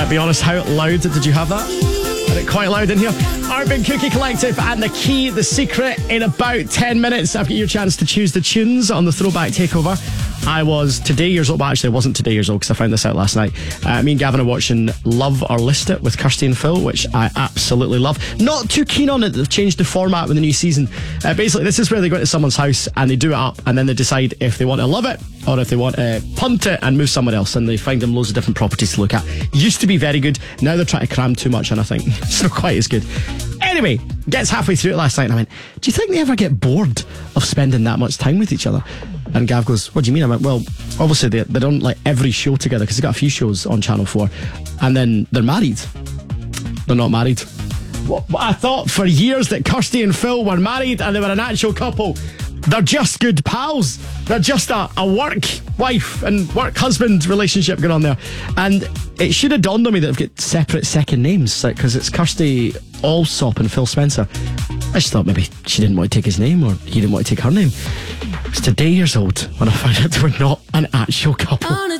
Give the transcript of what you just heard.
Right, be honest, how loud did you have that? Is it quite loud in here? Urban Cookie Collective and The Key, The Secret in about 10 minutes. I've got your chance to choose the tunes on the Throwback Takeover. I was today years old, but actually I wasn't today years old because I found this out last night. Me and Gavin are watching Love or List It with Kirsty and Phil, which I absolutely love. Not too keen on it. They've changed the format with the new season. Basically, this is where they go to someone's house and they do it up, and then they decide if they want to love it or if they want to punt it and move somewhere else, and they find them loads of different properties to look at. Used to be very good. Now they're trying to cram too much, and I think it's not quite as good. Anyway, gets halfway through it last night and I went, do you think they ever get bored of spending that much time with each other? And Gav goes, what do you mean? I went, well, obviously they're on like every show together because they've got a few shows on Channel 4, and then they're married. They're not married. What I thought for years that Kirsty and Phil were married and they were an actual couple. They're just good pals. They're just a work wife and work husband relationship going on there. And it should have dawned on me that they've got separate second names, because it's Kirsty Allsop and Phil Spencer. I just thought maybe she didn't want to take his name or he didn't want to take her name. I was today years old when I found out they were not an actual couple.